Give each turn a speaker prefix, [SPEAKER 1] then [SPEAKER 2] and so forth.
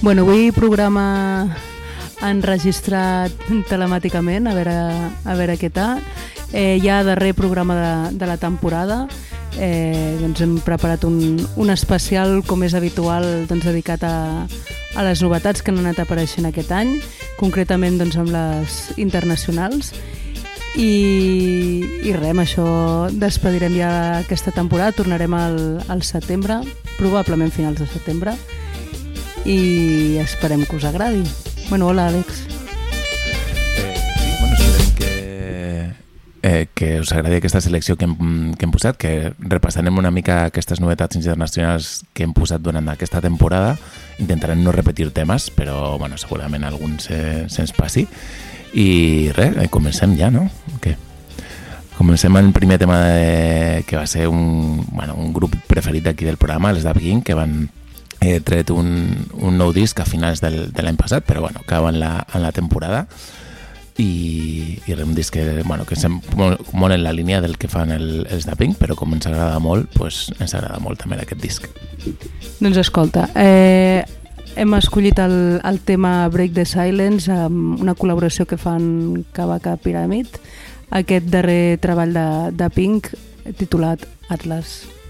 [SPEAKER 1] Bueno, avui programa enregistrat telemàticament, a veure què tal. Ja darrer programa de la temporada. Doncs hem preparat un especial, com és habitual, doncs, dedicat a les novetats que han anat apareixent aquest any, concretament doncs, amb les internacionals. I res, amb això despedirem ja aquesta temporada, tornarem al setembre, probablement finals de setembre, i esperem que us agradi. Bueno, hola Àlex.
[SPEAKER 2] Esperem que us agradi aquesta selecció que hem posat, que repassarem una mica aquestes novetats internacionals que hem posat durant aquesta temporada. Intentarem no repetir temes, però bueno, segurament algun se'ns passi. I res, comencem ja, no? Okay. Comencem amb el primer tema que va ser un grup preferit d'aquí del programa, els Daft Punk, que van tret un nou disc a finals de l'any passat, però bueno, acaba en la temporada, i un disc que és molt en la línia del que fan els Daft Punk, però com ens agrada molt, doncs ens agrada molt també aquest disc.
[SPEAKER 1] Doncs escolta, hem escollit el tema Break the Silence, amb una col·laboració que fan Kabaka Pyramid, aquest darrer treball de Pink titulat Atlas.